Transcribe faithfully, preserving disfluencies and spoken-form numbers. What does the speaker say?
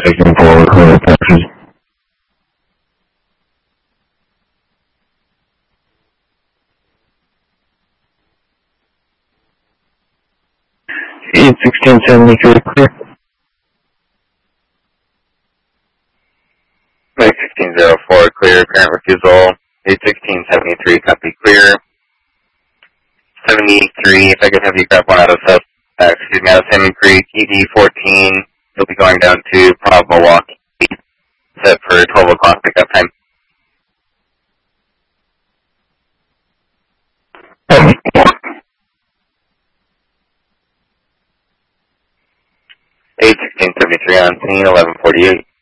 taking forward clear taxis. eight sixteen seventy-three clear. eight sixteen oh four, clear, current refusal. eight sixteen seventy-three, copy, clear. seventy-three, if I could have you grab one out of South, uh, excuse me, out of Salmon Creek, E D fourteen, you'll be going down to Prague, Milwaukee, set for twelve o'clock pickup time. eight sixteen seventy-three on scene, eleven forty-eight.